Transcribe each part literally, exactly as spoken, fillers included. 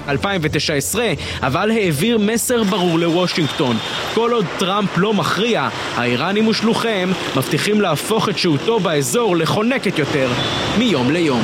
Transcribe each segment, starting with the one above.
אלפיים ותשע עשרה, אבל העביר מסר ברור לוושינגטון. כל עוד טראמפ לא מכריע, האיראנים ושלוחיהם מבטיחים להפוך את שהותו באזור לחונקת יותר מיום ליום.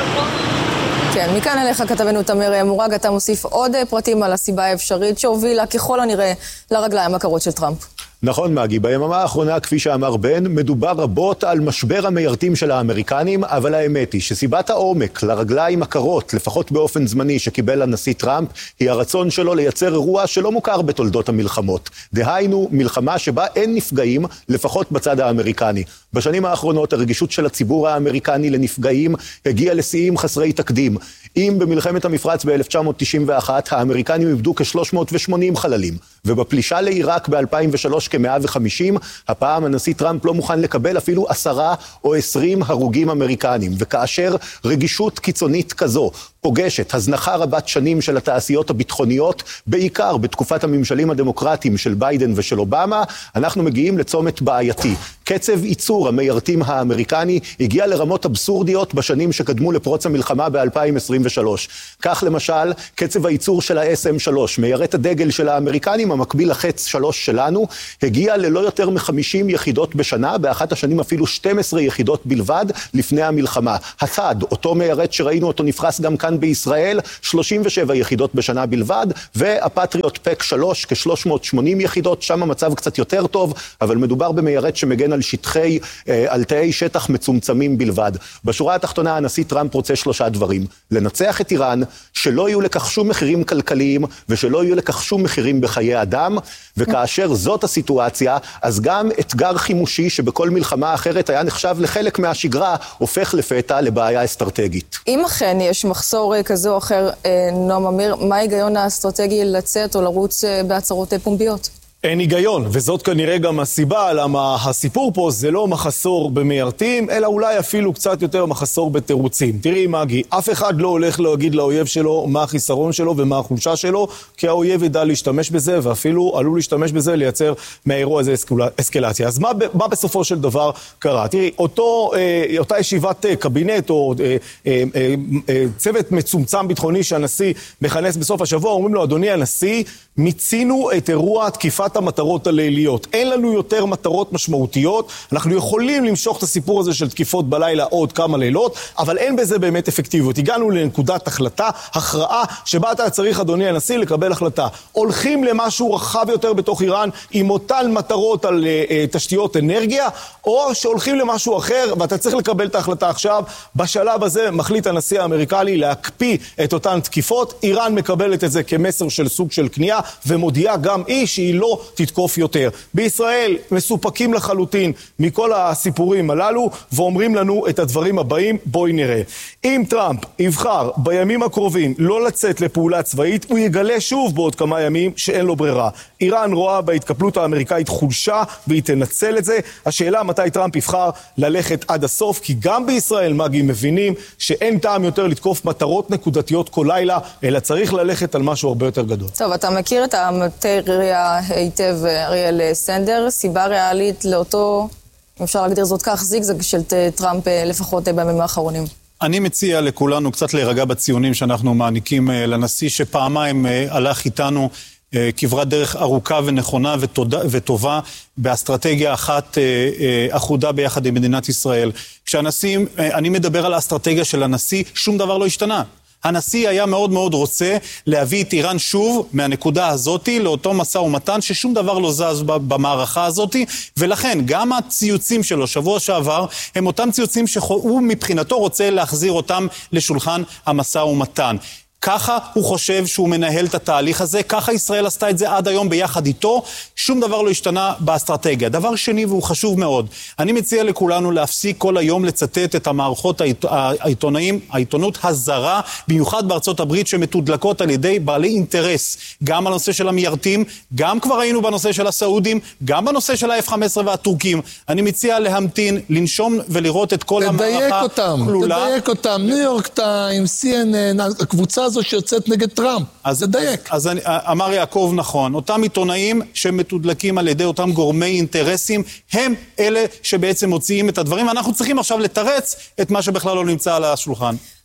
כן, מכאן אליך כתבנו תמיר מורג, אתה מוסיף עוד פרטים על הסיבה האפשרית שהובילה ככל הנראה לרגליים הקרות של טראמפ. נכון, מגי, ביממה האחרונה, כפי שאמר בן, מדובר רבות על משבר המיירטים של האמריקנים, אבל האמת היא שסיבת העומק לרגליים הקרות, לפחות באופן זמני שקיבל הנשיא טראמפ, היא הרצון שלו לייצר אירוע שלא מוכר בתולדות המלחמות. דהיינו, מלחמה שבה אין נפגעים, לפחות בצד האמריקני. בשנים האחרונות הרגישות של הציבור האמריקני לנפגעים הגיעה לשיאים חסרי תקדים. אם במלחמת המפרץ ב-אלף תשע מאות תשעים ואחת האמריקנים איבדו כ-שלוש מאות ושמונים חללים, ובפלישה לעיראק ב-אלפיים ושלוש כ-מאה וחמישים, הפעם הנשיא טראמפ לא מוכן לקבל אפילו עשרה או עשרים הרוגים אמריקנים. וכאשר רגישות קיצונית כזו פוגשת הזנחה רבת שנים של התעשיות הביטחוניות, בעיקר בתקופת הממשלים הדמוקרטיים של ביידן ושל אובמה, אנחנו מגיעים לצומת בעייתי. קצב ייצור המיירטים האמריקני הגיע לרמות אבסורדיות בשנים שקדמו לפרוץ המלחמה ב-אלפיים עשרים ושלוש. כך למשל, קצב הייצור של ה-אס אם שלוש, מיירט הדגל של האמריקנים, המקביל לחץ שלוש שלנו, הגיע ללא יותר מ-חמישים יחידות בשנה, באחת השנים אפילו שתים עשרה יחידות בלבד לפני המלחמה. הצד, אותו מיירט שראינו אותו נפרס גם כאן בישראל, שלושים ושבע יחידות בשנה בלבד, והפטריוט פק שלוש כ-שלוש מאות ושמונים יחידות, שם המצב קצת יותר טוב, אבל מדובר במיירט שמגן על שטחי, על תאי שטח מצומצמים בלבד. בשורה התחתונה הנשיא טראמפ רוצה שלושה דברים: לנצח את איראן, שלא יהיו לכך שום מחירים כלכליים ושלא יהיו לכך שום מחירים בחיי אדם, וכאשר זאת הסיטואציה, אז גם אתגר חימושי שבכל מלחמה אחרת היה נחשב לחלק מהשגרה, הופך לפתע לבעיה אסטרטגית. אם אכן יש מחסור כזה או אחר, נועם אמיר, מה ההיגיון האסטרטגי לצאת או לרוץ בהצהרות פומביות? אין היגיון, וזאת כנראה גם הסיבה למה הסיפור פה זה לא מחסור במיירטים, אלא אולי אפילו קצת יותר מחסור בתירוצים. תראי מגי, אף אחד לא הולך להגיד לאויב שלו מה החיסרון שלו ומה החולשה שלו, כי האויב ידע להשתמש בזה, ואפילו עלול להשתמש בזה לייצר מהאירוע הזה אסקלציה. אז מה, מה בסופו של דבר קרה? תראי, אותו, אה, אותה ישיבת קבינט או אה, אה, אה, צוות מצומצם ביטחוני שהנשיא מכנס בסוף השבוע, אומרים לו, אדוני הנשיא, מיצינו את אירוע תקיפת המטרות הליליות. אין לנו יותר מטרות משמעותיות, אנחנו יכולים למשוך את הסיפור הזה של תקיפות בלילה עוד כמה לילות, אבל אין בזה באמת אפקטיביות. הגענו לנקודת החלטה, הכרעה, שבה אתה צריך, אדוני הנשיא, לקבל החלטה. הולכים למשהו רחב יותר בתוך איראן, עם אותן מטרות על uh, תשתיות אנרגיה, או שהולכים למשהו אחר, ואתה צריך לקבל את ההחלטה עכשיו. בשלב הזה מחליט הנשיא האמריקני להקפיא את אותן תקיפות. איראן מקבלת את זה כמסר של סוג של קנייה, ומודיעה גם היא שהיא לא תתקוף יותר. בישראל מסופקים לחלוטין מכל הסיפורים הללו, ואומרים לנו את הדברים הבאים, בואי נראה. אם טראמפ יבחר בימים הקרובים לא לצאת לפעולה צבאית, הוא יגלה שוב בעוד כמה ימים שאין לו ברירה. איראן רואה בהתקפלות האמריקאית חולשה, והיא תנצל את זה. השאלה מתי טראמפ יבחר ללכת עד הסוף, כי גם בישראל מגי מבינים שאין טעם יותר לתקוף מטרות נקודתיות כל לילה, אלא צריך ללכת על משהו הרבה יותר גדול. טוב, אתה מכיר את המטריה היטב, אריאל סנדר, סיבה ריאלית לאותו, אם אפשר להגדיר זאת כך, זיגזג של טראמפ לפחות בימים האחרונים? אני מציע לכולנו קצת להירגע בציונים שאנחנו מעניקים לנשיא, שפעמיים הלך איתנו כברת דרך ארוכה ונכונה וטובה, באסטרטגיה אחת אחודה ביחד עם מדינת ישראל. כשהנשיא, אני מדבר על האסטרטגיה של הנשיא, שום דבר לא השתנה. הנשיא היה מאוד מאוד רוצה להביא את איראן שוב מהנקודה הזאת לאותו מסע ומתן ששום דבר לא זז במערכה הזאת, ולכן גם הציוצים שלו שבוע שעבר הם אותם ציוצים שהוא מבחינתו רוצה להחזיר אותם לשולחן המסע ומתן. ככה הוא חושב שהוא מנהל את התהליך הזה, ככה ישראל עשתה את זה עד היום ביחד איתו, שום דבר לא השתנה באסטרטגיה. דבר שני, והוא חשוב מאוד, אני מציע לכולנו להפסיק כל היום לצטט את המערכות העיתונאים, העיתונות הזרה, במיוחד בארצות הברית, שמתודלקות על ידי בעלי אינטרס, גם הנושא של המיירטים, גם כבר היינו בנושא של הסעודים, גם בנושא של ה-אף חמש עשרה והטורקים. אני מציע להמתין, לנשום ולראות את כל המערכה כלולה. תדייק אותם, ניו יורק טיימס, סי אן אן, הקבוצה הזו שיוצאת נגד טראמפ. אז תדייק. אז אני, אמר יעקב נכון, אותם עיתונאים שמתודלקים על ידי אותם גורמי אינטרסים, הם אלה שבעצם מוציאים את הדברים, ואנחנו צריכים עכשיו לתרץ את מה שבכלל לא נמצא על השולחן.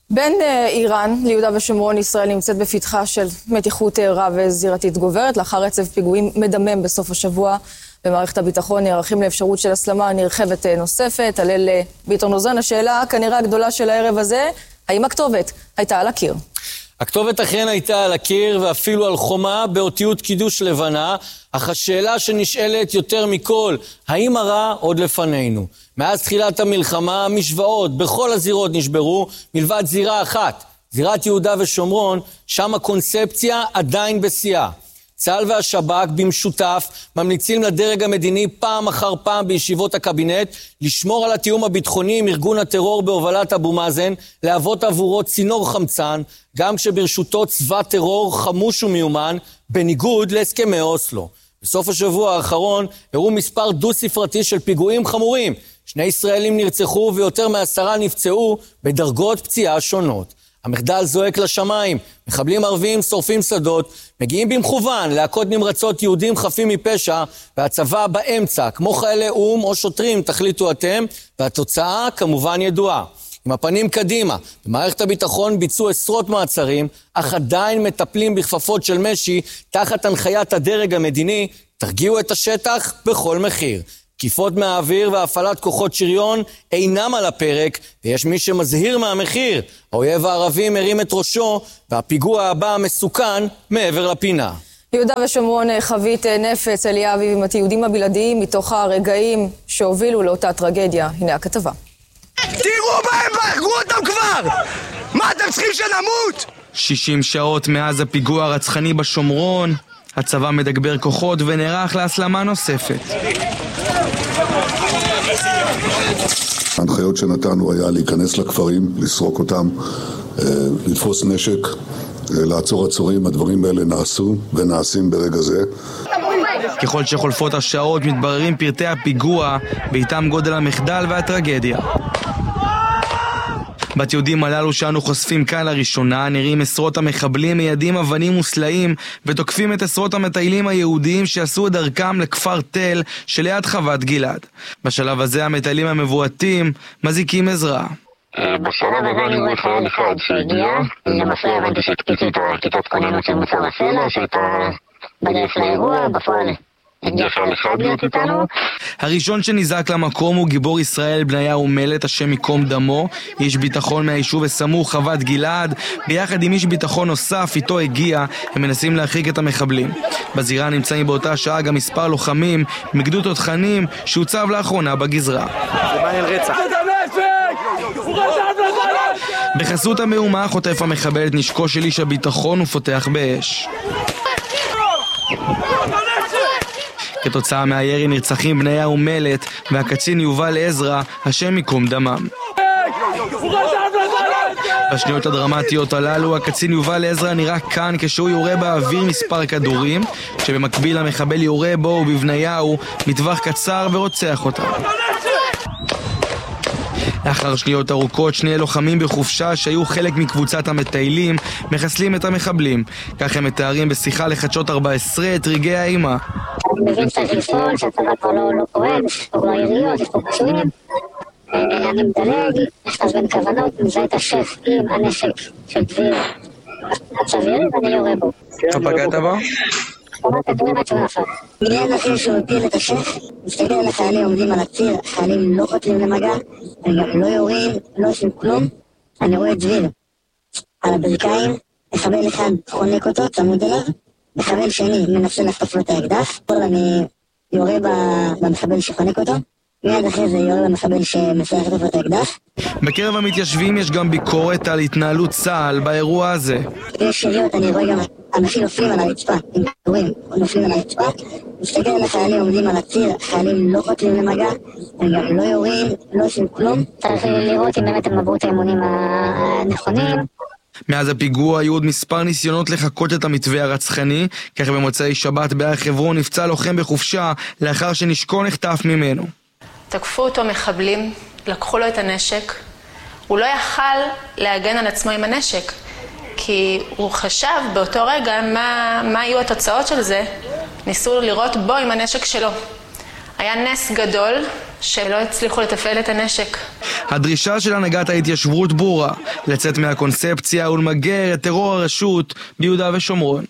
בין איראן ליהודה ושומרון, ישראל נמצאת בפתחה של מתיחות רב וזירתית גוברת, לאחר רצף פיגועים מדמם בסוף השבוע. במערכת הביטחון נערכים לאפשרות של הסלמה נרחבת נוספת. הלל ביטון אוזן, השאלה כנראה הגדולה של הערב הזה, האם הכתובת הייתה על הקיר? הכתובת אכן הייתה על הקיר ואפילו על חומה באותיות קידוש לבנה, אך השאלה שנשאלת יותר מכל, האם הרע עוד לפנינו? מאז תחילת המלחמה, המשוואות בכל הזירות נשברו, מלבד זירה אחת, זירת יהודה ושומרון, שם הקונספציה עדיין בשיאה. צה"ל והשב"כ במשותף ממליצים לדרג המדיני פעם אחר פעם בישיבות הקבינט לשמור על התיאום הביטחוני עם ארגון הטרור בהובלת אבו מאזן, להוות עבורו צינור חמצן, גם כשברשותו צבא טרור חמוש ומיומן, בניגוד להסכמי אוסלו. בסוף השבוע האחרון הראו מספר דו-ספרתי של פיגועים חמורים. שני ישראלים נרצחו ויותר מעשרה נפצעו בדרגות פציעה שונות. המחדל זועק לשמיים, מחבלים ערבים שורפים שדות, מגיעים במכוון להכות נמרצות יהודים חפים מפשע, והצבא באמצע, כמו חיילי אום או שוטרים, תחליטו אתם, והתוצאה כמובן ידועה. עם הפנים קדימה, במערכת הביטחון ביצעו עשרות מעצרים, אך עדיין מטפלים בכפפות של משי, תחת הנחיית הדרג המדיני, תרגיעו את השטח בכל מחיר. תקיפות מהאוויר והפעלת כוחות שריון אינם על הפרק, ויש מי שמזהיר מהמחיר. האויב הערבי מרים את ראשו, והפיגוע הבא מסוכן מעבר לפינה. יהודה ושומרון חבית נפץ, אליה אביב עם התיעודים הבלעדיים מתוך הרגעים שהובילו לאותה טרגדיה. הנה הכתבה. תראו בהם, הרגו אותם כבר! מה אתם צריכים שנמות? שישים שעות מאז הפיגוע הרצחני בשומרון, הצבא מדגבר כוחות ונערך להסלמה נוספת. ההנחיות שנתנו היה להיכנס לכפרים, לסרוק אותם, לתפוס נשק, לעצור עצורים. הדברים האלה נעשו ונעשים ברגע זה. ככל שחולפות השעות מתבררים פרטי הפיגוע, בעיתם גודל המחדל והטרגדיה. בתיעודים הללו שאנו חושפים כאן לראשונה, נראים עשרות המחבלים מיידים אבנים וסלעים ותוקפים את עשרות המטיילים היהודיים שעשו את דרכם לכפר תל שליד חוות גלעד. בשלב הזה המטיילים המבועתים מזיקים עזרה. בשלב הזה אני רואה חייל אחד שהגיע, למעשה הבנתי שהקפיצו את הכיתת כוננות של מצב הסלע שהייתה בדרך לאירוע, בפועל הגיע חייל אחד להיות איתנו. הראשון שנזעק למקום הוא גיבור ישראל בניהו מלט, השם ייקום דמו, איש ביטחון מהיישוב הסמוך חוות גלעד. ביחד עם איש ביטחון נוסף איתו הגיע, הם מנסים להרחיק את המחבלים. בזירה נמצאים באותה שעה גם מספר לוחמים מגדוד תותחנים שהוצב לאחרונה בגזרה. בחסות המהומה חוטף המחבל את נשקו של איש הביטחון ופותח באש. כתוצאה מהירי נרצחים בניהו מלט והקצין יובל עזרא, השם ייקום דמם. בשניות הדרמטיות הללו הקצין יובל עזרא נראה כאן כשהוא יורה באוויר מספר כדורים, שבמקביל המחבל יורה בו ובבניהו מטווח קצר ורוצח אותם. לאחר שניות ארוכות שני לוחמים בחופשה שהיו חלק מקבוצת המטיילים מחסלים את המחבלים. כך הם מתארים בשיחה לחדשות ארבע עשרה את רגעי האימה. אני מבין שצריך לפעול, שהצבא כבר לא פועל, יש פה כבר יריות, יש פה פצועים. אני מדלג, נכנס בין כוונות, מזהה את השף עם הנשק של דביר הצביר ואני יורה בו. מה פגעת בו? אומרת כדורים עד שהוא נפל. מיד אחרי שהוא הפיל את השף, מסתכל על החיילים עומדים על הציר, החיילים לא חותלים למגע, הם גם לא יורים, לא עושים כלום. אני רואה את דביר על הברכיים, מחבל אחד חונק אותו, צמוד אליו, מחבל שני מנסה לחטוף לו את האקדח, פה אני יורה במחבל שחונק אותו, מיד אחרי זה יורה במחבל שמנסה לחטוף לו את האקדח. בקרב המתיישבים יש גם ביקורת על התנהלות צה"ל באירוע הזה. יש יריות, אני רואה גם אנשים נופלים על הרצפה, עם כדורים, נופלים על הרצפה, מסתכל על החיילים עומדים על הציר, החיילים לא חותלים למגע, הם גם לא יורים, לא עושים כלום. צריך לראות אם באמת הם עברו את האימונים הנכונים. מאז הפיגוע היו עוד מספר ניסיונות לחקות את המתווה הרצחני, כך במוצאי שבת בהר חברון נפצע לוחם בחופשה לאחר שנשקו נחטף ממנו. תקפו אותו מחבלים, לקחו לו את הנשק, הוא לא יכל להגן על עצמו עם הנשק, כי הוא חשב באותו רגע מה, מה היו התוצאות של זה, ניסו לראות בו עם הנשק שלו. היה נס גדול שלא הצליחו לתפעל את הנשק. הדרישה של הנהגת ההתיישבות ברורה, לצאת מהקונספציה ולמגר את טרור הרשות ביהודה ושומרון.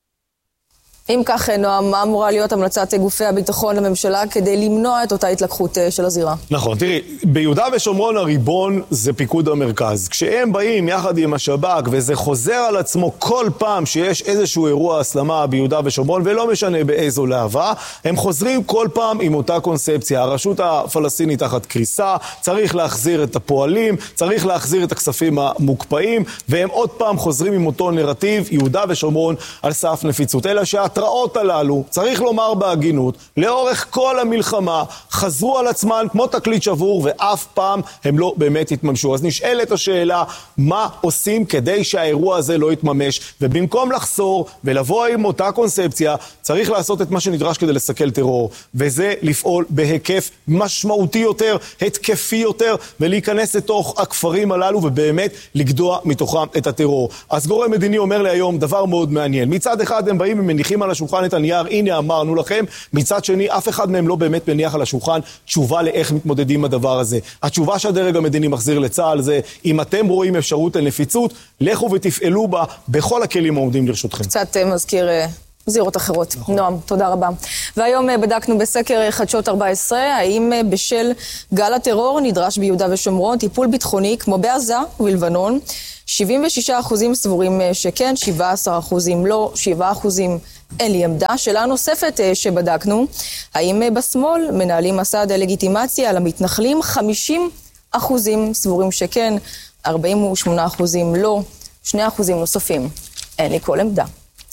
אם כך, נועם, מה אמורה להיות המלצת גופי הביטחון לממשלה כדי למנוע את אותה התלקחות של הזירה? נכון, תראי, ביהודה ושומרון הריבון זה פיקוד המרכז. כשהם באים יחד עם השב"כ, וזה חוזר על עצמו כל פעם שיש איזשהו אירוע הסלמה ביהודה ושומרון, ולא משנה באיזו להבה, הם חוזרים כל פעם עם אותה קונספציה. הרשות הפלסטינית תחת קריסה, צריך להחזיר את הפועלים, צריך להחזיר את הכספים המוקפאים, והם עוד פעם חוזרים עם אותו נרטיב, יהודה ושומרון על סף נפיצות. אלא שההתראות הללו, צריך לומר בהגינות, לאורך כל המלחמה חזרו על עצמן כמו תקליט שבור, ואף פעם הם לא באמת התממשו. אז נשאלת השאלה, מה עושים כדי שהאירוע הזה לא יתממש? ובמקום לחזור ולבוא עם אותה קונספציה, צריך לעשות את מה שנדרש כדי לסכל טרור, וזה לפעול בהיקף משמעותי יותר, התקפי יותר, ולהיכנס לתוך הכפרים הללו ובאמת לגדוע מתוכם את הטרור. אז גורם מדיני אומר לי היום דבר מאוד מעניין. מצד אחד הם באים ומניחים על השולחן את הנייר, הנה אמרנו לכם, מצד שני אף אחד מהם לא באמת מניח על השולחן תשובה לאיך מתמודדים עם הדבר הזה. התשובה שהדרג המדיני מחזיר לצה"ל זה, אם אתם רואים אפשרות לנפיצות, לכו ותפעלו בה בכל הכלים העומדים לרשותכם. קצת מזכיר זירות אחרות. נכון. נועם, תודה רבה. והיום בדקנו בסקר חדשות ארבע עשרה, האם בשל גל הטרור נדרש ביהודה ושומרון טיפול ביטחוני כמו בעזה ובלבנון. שבעים ושישה אחוזים סבורים שכן, שבעה עשר אחוזים לא, שבעה אחוזים אין לי עמדה. שאלה נוספת שבדקנו, האם בשמאל מנהלים מסע דה-לגיטימציה על המתנחלים? חמישים אחוזים סבורים שכן, ארבעים ושמונה אחוזים לא, שני אחוזים נוספים אין לי כל עמדה.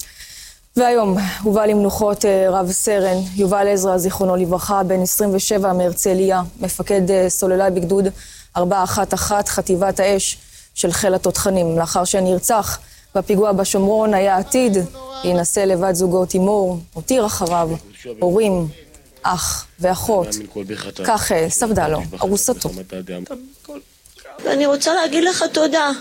והיום הובא למנוחות רב סרן יובל עזרא, זיכרונו לברכה, בן עשרים ושבע מהרצליה, מפקד סוללה בגדוד ארבע אחת אחת חטיבת האש של חיל התותחנים. לאחר שנרצח בפיגוע בשומרון, היה עתיד להינשא לבת זוגו תימור, הותיר אחריו הורים, אח ואחות. כך ספדה לו ארוסתו. ואני רוצה להגיד לך תודה.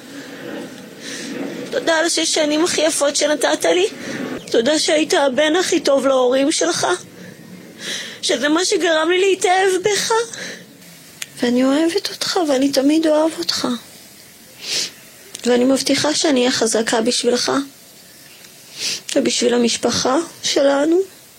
תודה על השש שנים הכי יפות שנתת לי. תודה שהיית הבן הכי טוב להורים שלך. שזה מה שגרם לי להתאהב בך. ואני אוהבת אותך ואני תמיד אוהב אותך. ואני מבטיחה שאני אהיה חזקה בשבילך. ובשביל המשפחה שלנו.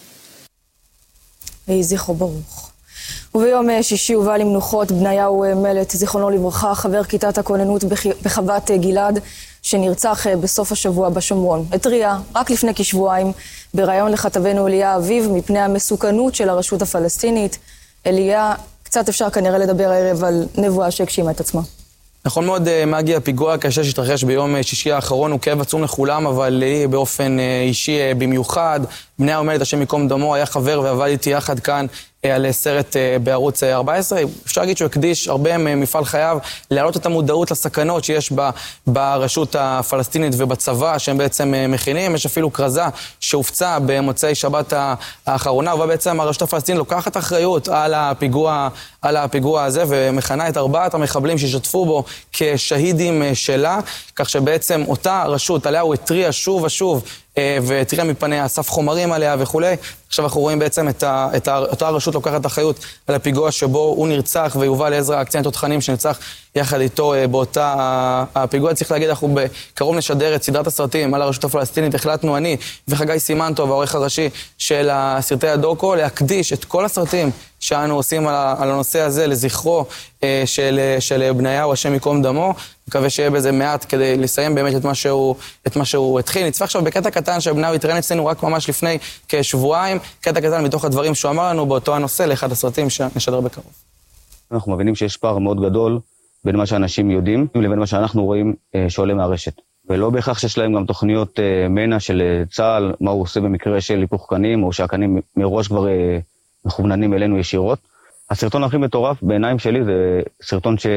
יהי זכרו ברוך. וביום שישי הובא למנוחות בניהו מלט, זיכרונו לברכה, חבר כיתת הכוננות בחוות גלעד, שנרצח בסוף השבוע בשומרון. התריע רק לפני כשבועיים בראיון לכתבנו אליה אביב מפני המסוכנות של הרשות הפלסטינית. אליה, קצת אפשר כנראה לדבר הערב על נבואה שהגשימה את עצמה. נכון מאוד, מגי, הפיגוע הקשה שהתרחש ביום שישי האחרון הוא כאב עצום לכולם, אבל לי באופן אישי במיוחד. בניהו מלט, השם ייקום דמו, היה חבר ועבד איתי יחד כאן על סרט בערוץ ארבע עשרה. אפשר להגיד שהוא הקדיש הרבה ממפעל חייו להעלות את המודעות לסכנות שיש ברשות הפלסטינית ובצבא שהם בעצם מכינים. יש אפילו כרזה שהופצה במוצאי שבת האחרונה, ובעצם הרשות הפלסטינית לוקחת אחריות על הפיגוע, על הפיגוע הזה ומכנה את ארבעת המחבלים ששתפו בו כשהידים שלה, כך שבעצם אותה רשות עליה הוא התריע שוב ושוב והתריע מפניה, אסף חומרים עליה וכו'. עכשיו אנחנו רואים בעצם את ה, את ה, אותה הרשות לוקחת אחריות על הפיגוע שבו הוא נרצח, ויובל עזרא, קצין התותחנים שנרצח יחד איתו באותה הפיגוע. צריך להגיד, אנחנו בקרוב נשדר את סדרת הסרטים על הרשות הפלסטינית. החלטנו אני וחגי סימנטוב, העורך הראשי של הסרטי הדוקו, להקדיש את כל הסרטים שאנו עושים על הנושא הזה לזכרו של, של בניהו, השם ייקום דמו. מקווה שיהיה בזה מעט כדי לסיים באמת את מה שהוא, את מה שהוא התחיל. נצפה עכשיו בקטע קטן שבניהו התראיין אצלנו רק ממש לפני כשבועיים, קטע קטן מתוך הדברים שהוא אמר לנו באותו הנושא לאחד הסרטים שנשדר בקרוב. אנחנו מבינים שיש פער מאוד גדול בין מה שאנשים יודעים לבין מה שאנחנו רואים שעולה מהרשת. ולא בהכרח שיש להם גם תוכניות מנע של צה"ל, מה הוא עושה במקרה של היפוך קנים, או שהקנים מראש כבר מכווננים אלינו ישירות. הסרטון הכי מטורף בעיניים שלי זה סרטון ש...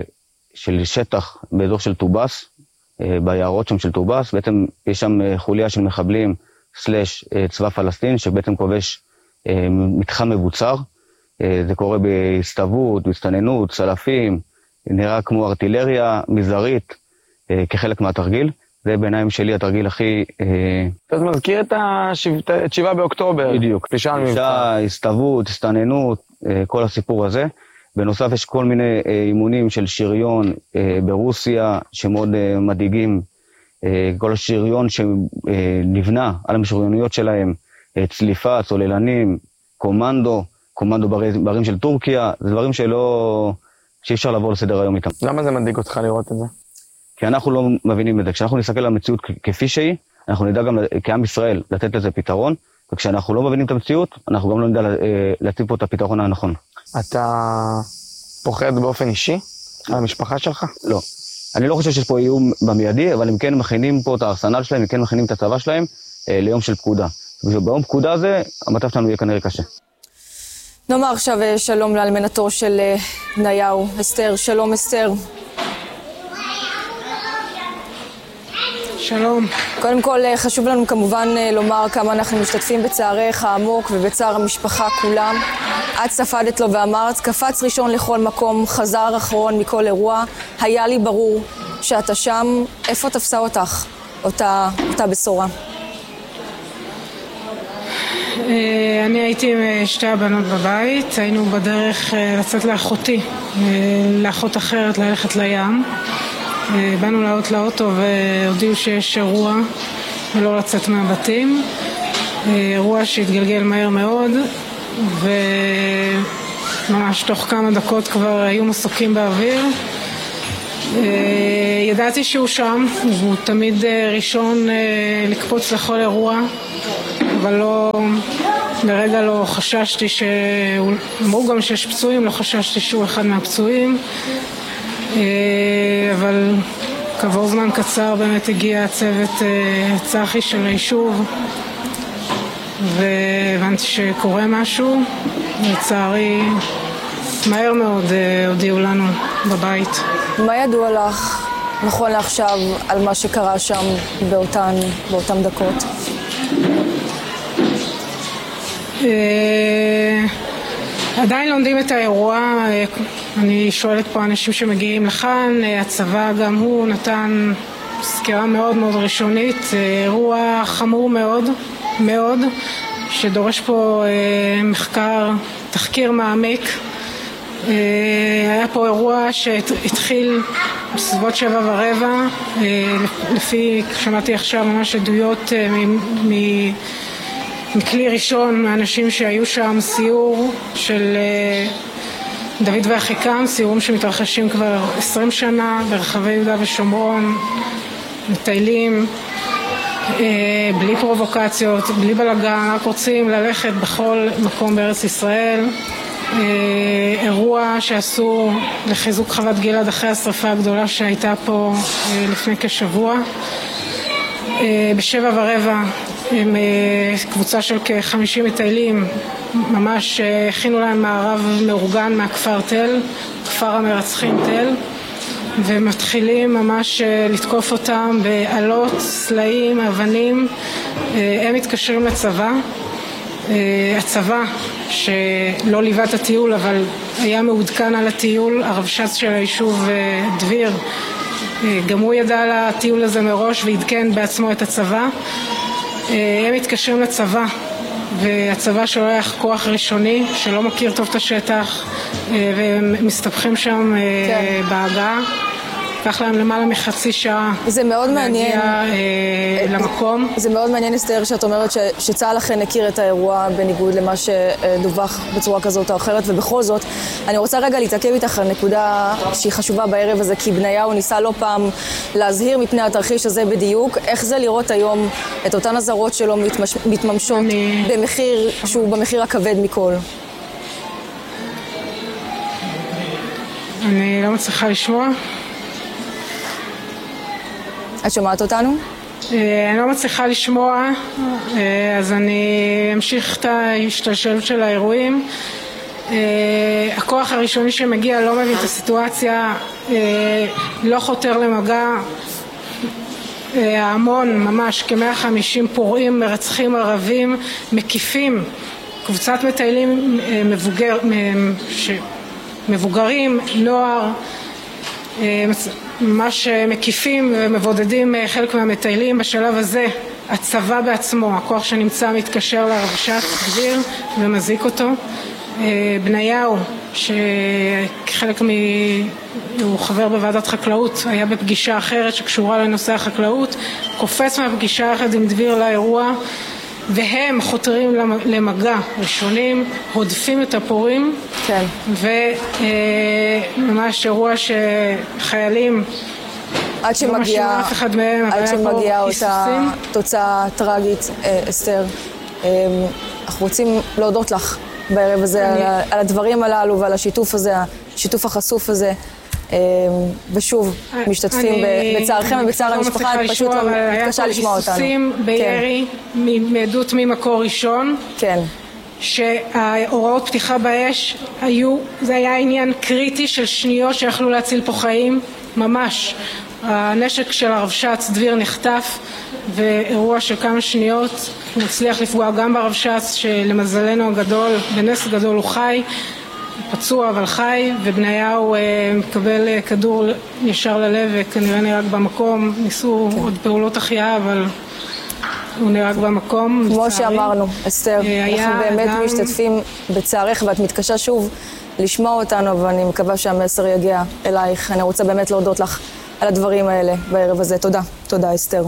של שטח באזור של טובס, ביערות שם של טובס. בעצם יש שם חוליה של מחבלים סלש צבא פלסטין, שבעצם כובש מתחם מבוצר. זה קורה בהסתוות, בהסתננות, צלפים, נראה כמו ארטילריה מזערית כחלק מהתרגיל. זה בעיניים שלי התרגיל הכי... זה מזכיר את השבעה באוקטובר. בדיוק. פלישה, הסתוות, הסתננות, כל הסיפור הזה. בנוסף יש כל מיני אימונים של שריון ברוסיה שמאוד מדאיגים. כל השריון שנבנה על המשריוניות שלהם, צליפה, צוללנים, קומנדו, קומנדו בערים של טורקיה, זה דברים שלא... שאי אפשר לעבור לסדר היום איתם. למה זה מדאיג אותך לראות את זה? כי אנחנו לא מבינים את זה. כשאנחנו נסתכל על המציאות כפי שהיא, אנחנו נדע גם כעם ישראל לתת לזה פתרון, וכשאנחנו לא מבינים את המציאות, אנחנו גם לא נדע להציב פה את הפתרון הנכון. אתה פוחד באופן אישי על המשפחה שלך? לא. אני לא חושב שיש פה איום במיידי, אבל הם כן מכינים פה את הארסנל שלהם, הם כן מכינים את הצבא שלהם אה, ליום של פקודה. וביום פקודה הזה, המצב שלנו יהיה כנראה קשה. נאמר עכשיו שלום לאלמנתו של בניהו, אסתר. שלום אסתר. שלום. קודם כל חשוב לנו כמובן לומר כמה אנחנו משתתפים בצערך העמוק ובצער המשפחה כולם. את ספדת לו ואמרת, קפץ ראשון לכל מקום, חזר אחרון מכל אירוע. היה לי ברור שאתה שם. איפה תפסה אותך, אותה, אותה בשורה? אני הייתי עם שתי הבנות בבית, היינו בדרך לצאת לאחותי, לאחות אחרת ללכת לים. באנו לעלות לאוטו והודיעו שיש אירוע ולא לצאת מהבתים. אירוע שהתגלגל מהר מאוד, וממש תוך כמה דקות כבר היו מסוקים באוויר. ידעתי שהוא שם, והוא תמיד ראשון לקפוץ לכל אירוע, אבל לא, לרגע לא חששתי ש... אמרו גם שיש פצועים, לא חששתי שהוא אחד מהפצועים. אבל כעבור זמן קצר באמת הגיע הצוות צחי של היישוב, והבנתי שקורה משהו. לצערי מהר מאוד הודיעו לנו בבית. מה ידוע לך נכון לעכשיו על מה שקרה שם באותן, באותן דקות? עדיין לומדים את האירוע. אני שואלת פה אנשים שמגיעים לכאן, הצבא גם הוא נתן סקירה מאוד מאוד ראשונית. אירוע חמור מאוד מאוד, שדורש פה מחקר, תחקיר מעמיק. היה פה אירוע שהתחיל בסביבות שבע ורבע, לפי, שמעתי עכשיו ממש עדויות מ... מכלי ראשון מאנשים שהיו שם, סיור של דוד ואחיקם, סיורים שמתרחשים כבר עשרים שנה ברחבי יהודה ושומרון, מטיילים בלי פרובוקציות, בלי בלגן, רק רוצים ללכת בכל מקום בארץ ישראל. אירוע שעשו לחיזוק חוות גלעד אחרי השרפה הגדולה שהייתה פה לפני כשבוע. בשבע ורבע עם קבוצה של כ-חמישים מטיילים ממש הכינו להם מערב מאורגן מהכפר תל, כפר המרצחים תל, ומתחילים ממש לתקוף אותם בעלות, סלעים, אבנים. הם מתקשרים לצבא. הצבא שלא ליווה את הטיול אבל היה מעודכן על הטיול, הרבש"ץ של היישוב דביר, גם הוא ידע על הטיול הזה מראש והתקן בעצמו את הצבא. הם מתקשרים לצבא, והצבא שולח כוח ראשוני שלא מכיר טוב את השטח, והם מסתבכים שם כן. בהגעה. לקח להם למעלה מחצי שעה. זה מאוד מעניין. להגיע למקום. זה מאוד מעניין, אסתר, שאת אומרת שצה"ל אכן הכיר את האירוע בניגוד למה שדווח בצורה כזאת או אחרת, ובכל זאת, אני רוצה רגע להתעכב איתך על נקודה שהיא חשובה בערב הזה, כי בניהו ניסה לא פעם להזהיר מפני התרחיש הזה בדיוק. איך זה לראות היום את אותן הזרות שלו מתממשות אני... במחיר שהוא במחיר הכבד מכל? אני לא מצליחה לשמוע. את שומעת אותנו? אני לא מצליחה לשמוע, אז אני אמשיך את ההשתלשלות של האירועים. הכוח הראשוני שמגיע לא מבין את הסיטואציה, לא חותר למגע. ההמון, ממש כ-מאה וחמישים פורעים, מרצחים ערבים, מקיפים קבוצת מטיילים מבוגר, מבוגרים, נוער, ממש מקיפים ומבודדים חלק מהמטיילים. בשלב הזה הצבא בעצמו, הכוח שנמצא, מתקשר לרבש"ץ דביר ומזיק אותו. בניהו, שחלק מ... הוא חבר בוועדת חקלאות, היה בפגישה אחרת שקשורה לנושא החקלאות, קופץ מהפגישה אחת עם דביר לאירוע, והם חותרים למגע ראשונים, הודפים את הפורים, כן. וממש אירוע שחיילים, עד שמגיעה, לא אף אחד מהם, עד שמגיעה אותה תוצאה טרגית, אסתר. אנחנו רוצים להודות לך בערב הזה אני... על, על הדברים הללו ועל השיתוף הזה, השיתוף החשוף הזה. ושוב, משתתפים אני... בצערכם ובצער המשפחה, פשוט לא מתקשה לשמוע אותנו. היה פה היסוסים בירי כן. מעדות ממקור ראשון. כן. שההוראות פתיחה באש היו, זה היה עניין קריטי של שניות שיכלו להציל פה חיים, ממש. הנשק של הרבש"ץ דביר נחטף, ואירוע של כמה שניות נצליח לפגוע גם ברבש"ץ, שלמזלנו הגדול, בנס גדול הוא חי, פצוע אבל חי, ובניהו אה, מקבל אה, כדור ישר ללב וכנראה נהרג במקום. ניסו כן. עוד פעולות החייאה, אבל הוא נהרג במקום. כמו מצערי. שאמרנו, אסתר, אנחנו באמת גם... משתתפים בצערך, ואת מתקשה שוב לשמוע אותנו, ואני מקווה שהמסר יגיע אלייך. אני רוצה באמת להודות לך על הדברים האלה בערב הזה. תודה, תודה אסתר.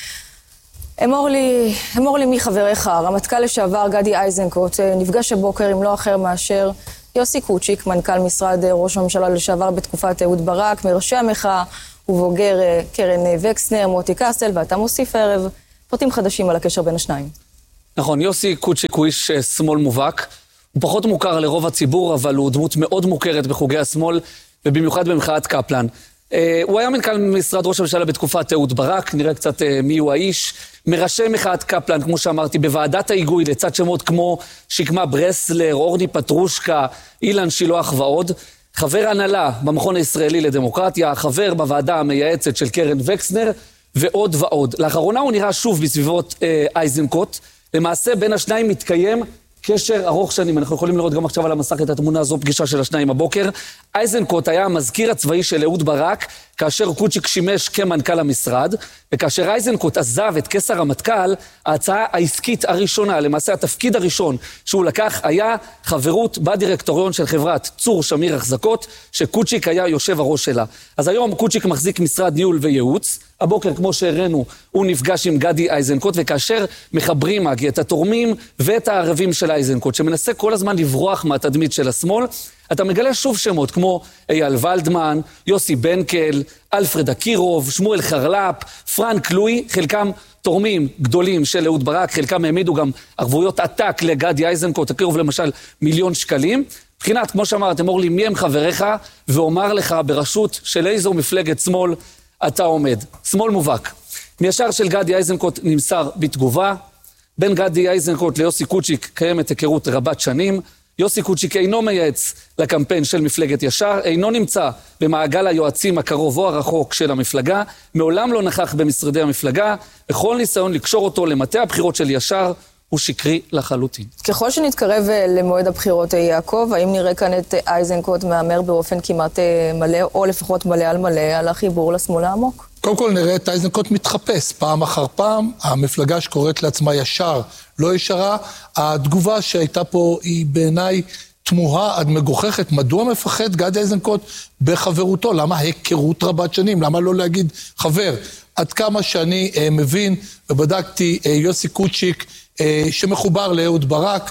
אמור לי, אמור לי מי חבריך, הרמטכ"ל לשעבר גדי איזנקוט, נפגש הבוקר עם לא אחר מאשר יוסי קוצ'יק, מנכ"ל משרד ראש הממשלה לשעבר בתקופת אהוד ברק, מראשי המחאה ובוגר קרן וקסנר, מוטי קסל, ואתה מוסיף הערב פרטים חדשים על הקשר בין השניים. נכון, יוסי קוצ'יק הוא איש שמאל מובהק, הוא פחות מוכר לרוב הציבור, אבל הוא דמות מאוד מוכרת בחוגי השמאל, ובמיוחד במחאת קפלן. הוא היה מנכ"ל משרד ראש הממשלה בתקופת אהוד ברק, נראה קצת מי הוא האיש. מראשי מחאת קפלן, כמו שאמרתי, בוועדת ההיגוי, לצד שמות כמו שקמה ברסלר, אורני פטרושקה, אילן שילוח ועוד. חבר הנהלה במכון הישראלי לדמוקרטיה, חבר בוועדה המייעצת של קרן וקסנר, ועוד ועוד. לאחרונה הוא נראה שוב בסביבות אה, איזנקוט. למעשה בין השניים מתקיים קשר ארוך שנים. אנחנו יכולים לראות גם עכשיו על המסך את התמונה הזו, פגישה של השניים הבוקר. איזנקוט היה המזכיר הצבאי של אהוד ברק, כאשר קוצ'יק שימש כמנכ"ל המשרד, וכאשר איזנקוט עזב את כס הרמטכ"ל, ההצעה העסקית הראשונה, למעשה התפקיד הראשון שהוא לקח, היה חברות בדירקטוריון של חברת צור שמיר החזקות, שקוצ'יק היה יושב הראש שלה. אז היום קוצ'יק מחזיק משרד ניהול וייעוץ, הבוקר, כמו שהראינו, הוא נפגש עם גדי איזנקוט, וכאשר מחברים מגי את התורמים ואת הערבים של איזנקוט, שמנסה כל הזמן לברוח מהתדמית של השמאל, אתה מגלה שוב שמות כמו אייל ולדמן, יוסי בנקל, אלפרד אקירוב, שמואל חרלפ, פרנק לואי, חלקם תורמים גדולים של אהוד ברק, חלקם העמידו גם ערבויות עתק לגדי איזנקוט, אקירוב למשל מיליון שקלים. מבחינת, כמו שאמרת, אמור לי מי הם חבריך, ואומר לך בראשות של איזו מפלגת שמאל אתה עומד. שמאל מובהק. מישר של גדי איזנקוט נמסר בתגובה. בין גדי איזנקוט ליוסי קוצ'יק קיימת היכרות רבת שנים. יוסי קוצ'יק אינו מייעץ לקמפיין של מפלגת ישר, אינו נמצא במעגל היועצים הקרוב או הרחוק של המפלגה, מעולם לא נכח במשרדי המפלגה, וכל ניסיון לקשור אותו למטה הבחירות של ישר הוא שקרי לחלוטין. ככל שנתקרב למועד הבחירות, יעקב, האם נראה כאן את איזנקוט מאמר באופן כמעט מלא, או לפחות מלא על מלא, על החיבור לשמאל העמוק? קודם כל נראה את איזנקוט מתחפש פעם אחר פעם, המפלגה שקוראת לעצמה ישר לא ישרה, התגובה שהייתה פה היא בעיניי תמוהה עד מגוחכת. מדוע מפחד גדי איזנקוט בחברותו? למה היכרות רבת שנים? למה לא להגיד חבר? עד כמה שאני אה, מבין ובדקתי אה, יוסי קוצ'יק אה, שמחובר לאהוד ברק,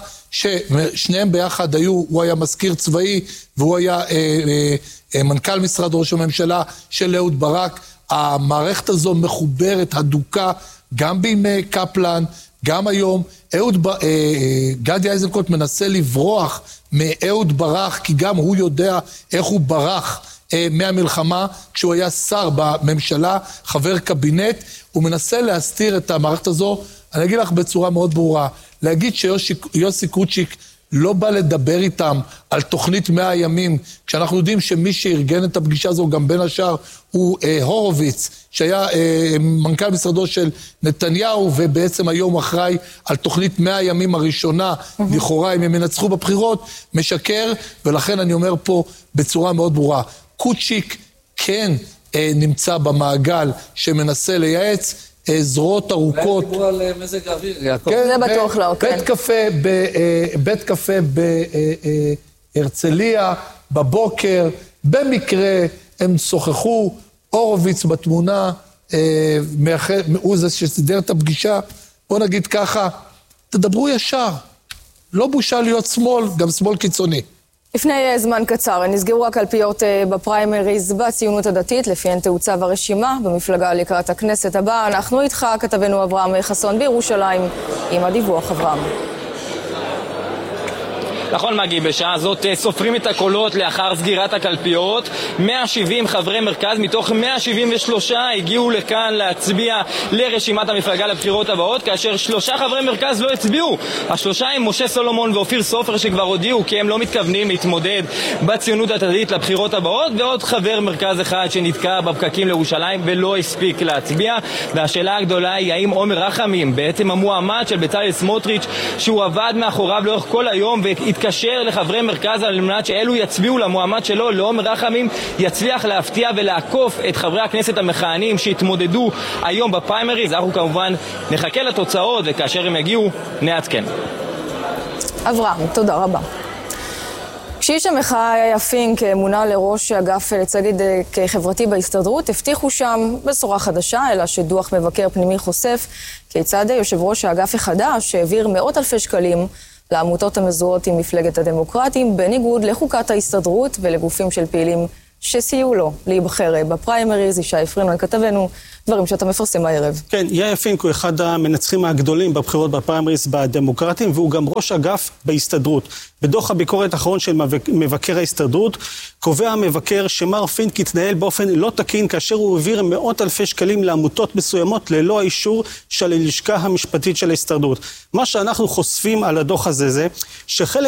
ששניהם ביחד היו, הוא היה מזכיר צבאי והוא היה אה, אה, אה, מנכ"ל משרד ראש הממשלה של אהוד ברק. המערכת הזו מחוברת, הדוקה, גם בימי קפלן, גם היום. אהוד, אה, גדי איזנקוט מנסה לברוח מאהוד ברק, כי גם הוא יודע איך הוא ברח אה, מהמלחמה, כשהוא היה שר בממשלה, חבר קבינט, הוא מנסה להסתיר את המערכת הזו. אני אגיד לך בצורה מאוד ברורה, להגיד שיוסי קוצ'יק לא בא לדבר איתם על תוכנית מאה הימים, כשאנחנו יודעים שמי שארגן את הפגישה הזו גם בין השאר הוא אה, הורוביץ, שהיה אה, מנכ"ל משרדו של נתניהו, ובעצם היום אחראי על תוכנית מאה הימים הראשונה, mm-hmm. לכאורה אם הם ינצחו בבחירות, משקר, ולכן אני אומר פה בצורה מאוד ברורה, קוצ'יק כן נמצא במעגל שמנסה לייעץ, זרועות ארוכות. דיברו על מזג האוויר, יעקב. זה בטוח לא, כן. בית קפה, בית קפה בהרצליה, בבוקר, במקרה הם שוחחו, הורוביץ בתמונה, הוא זה שסידר את הפגישה, בוא נגיד ככה, תדברו ישר, לא בושה להיות שמאל, גם שמאל קיצוני. לפני זמן קצר נסגרו הקלפיות בפריימריז בציונות הדתית, לפיהן תעוצב הרשימה במפלגה לקראת הכנסת הבאה. אנחנו איתך, כתבנו אברהם חסון בירושלים, עם הדיווח. אברהם. נכון, מגי, בשעה הזאת סופרים את הקולות לאחר סגירת הקלפיות. מאה שבעים חברי מרכז מתוך מאה שבעים ושלוש הגיעו לכאן להצביע לרשימת המפלגה לבחירות הבאות, כאשר שלושה חברי מרכז לא הצביעו. השלושה הם משה סולומון ואופיר סופר, שכבר הודיעו כי הם לא מתכוונים להתמודד בציונות הדתית לבחירות הבאות, ועוד חבר מרכז אחד שנתקע בפקקים לירושלים ולא הספיק להצביע. והשאלה הגדולה היא האם עומר רחמים, בעצם המועמד של בצלאל סמוטריץ', שהוא עבד מאחוריו לאורך כל היום והתקשר לחברי מרכז על מנת שאלו יצביעו למועמד שלו, לעומר רחמים, יצליח להפתיע ולעקוף את חברי הכנסת המכהנים שהתמודדו היום בפריימריז. אנחנו כמובן נחכה לתוצאות, וכאשר הם יגיעו נעדכן. אברהם, תודה רבה. כשאיש המחאה היה פינק מונה לראש אגף לצדק חברתי בהסתדרות, הבטיחו שם בשורה חדשה, אלא שדוח מבקר פנימי חושף כיצד יושב ראש האגף החדש העביר מאות אלפי שקלים לעמותות המזוהות עם מפלגת הדמוקרטים, בניגוד לחוקת ההסתדרות ולגופים של פעילים שסייעו לו להיבחר בפריימריז. ישי פרימן כתבנו, דברים שאתה מפרסם הערב. כן, יאיר פינק הוא אחד המנצחים הגדולים בבחירות בפריימריז בדמוקרטים, והוא גם ראש אגף בהסתדרות. בדוח הביקורת האחרון של מבקר ההסתדרות, קובע המבקר שמר פינק התנהל באופן לא תקין, כאשר הוא העביר מאות אלפי שקלים לעמותות מסוימות ללא האישור של הלשכה המשפטית של ההסתדרות. מה שאנחנו חושפים על הדוח הזה זה שחלק